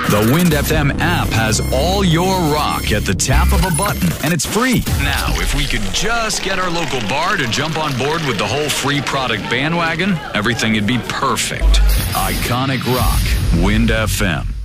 The Wind FM app has all your rock at the tap of a button, and it's free. Now, if we could just get our local bar to jump on board with the whole free product bandwagon, everything would be perfect. Iconic rock, Wind FM.